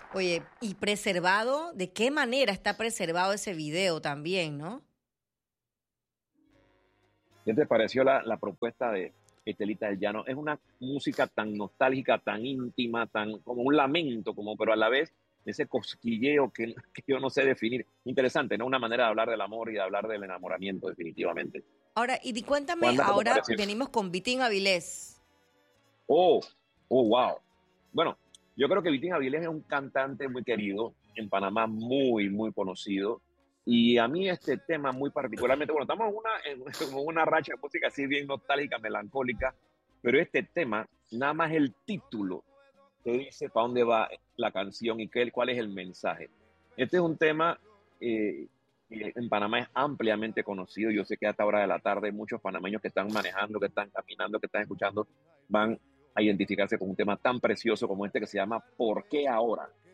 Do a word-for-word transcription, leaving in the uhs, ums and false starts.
Oye, y preservado, ¿de qué manera está preservado ese video también, no? ¿Qué te pareció la, la propuesta de Estelita del Llano? Es una música tan nostálgica, tan íntima, tan como un lamento, como, pero a la vez ese cosquilleo que, que yo no sé definir. Interesante, ¿no? Una manera de hablar del amor y de hablar del enamoramiento, definitivamente. Ahora, y di- cuéntame, Wanda, ¿qué te ahora pareció? venimos con Vitín Avilés. Oh, oh, wow. Bueno, yo creo que Vitín Avilés es un cantante muy querido en Panamá, muy, muy conocido. Y a mí este tema muy particularmente, bueno, estamos en una, en, como una racha de música así bien nostálgica, melancólica, pero este tema, nada más el título te dice para dónde va la canción y qué, cuál es el mensaje. Este es un tema eh, que en Panamá es ampliamente conocido. Yo sé que a esta hora de la tarde muchos panameños que están manejando, que están caminando, que están escuchando, van a identificarse con un tema tan precioso como este que se llama ¿Por qué ahora?